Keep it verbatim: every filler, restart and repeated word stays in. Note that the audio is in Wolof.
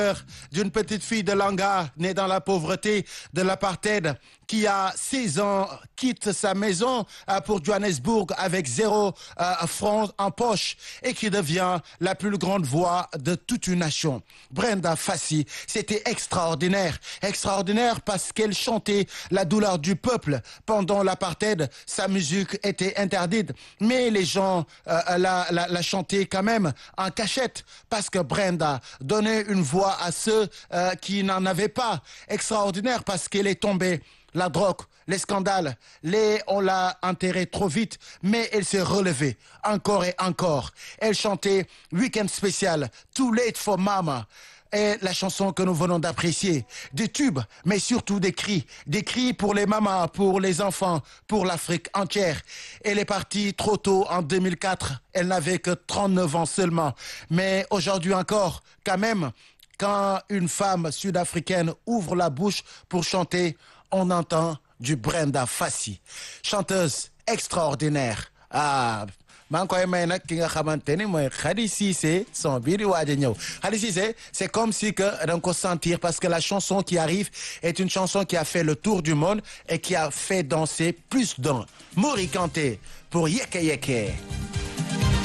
D'une petite fille de Langa née dans la pauvreté de l'apartheid qui a seize ans quitte sa maison pour Johannesburg avec zéro franc en poche et qui devient la plus grande voix de toute une nation. Brenda Fassie, c'était extraordinaire. Extraordinaire parce qu'elle chantait la douleur du peuple. Pendant l'apartheid, sa musique était interdite, mais les gens euh, la, la, la chantaient quand même en cachette parce que Brenda donnait une voix à ceux euh, qui n'en avaient pas. Extraordinaire parce qu'elle est tombée. La drogue, les scandales, les, on l'a enterrée trop vite, mais elle s'est relevée encore et encore. Elle chantait Weekend Spécial, Too Late for Mama. Et la chanson que nous venons d'apprécier, des tubes, mais surtout des cris, des cris pour les mamans, pour les enfants, pour l'Afrique entière. Elle est partie trop tôt en deux mille quatre, elle n'avait que trente-neuf ans seulement. Mais aujourd'hui encore, quand même, quand une femme sud-africaine ouvre la bouche pour chanter, on entend du Brenda Fassie, chanteuse extraordinaire. Ah, maa ngi koy may nag ki nga xamante ni mooy Khady Cissé son bii di waaj a ñëw. Khady Cissé, c'est comme si que da nga ko sentir parce que la chanson qui arrive est une chanson qui a fait le tour du monde et qui a fait danser plus d'un. Mori Kanté pour Yeke Yeke.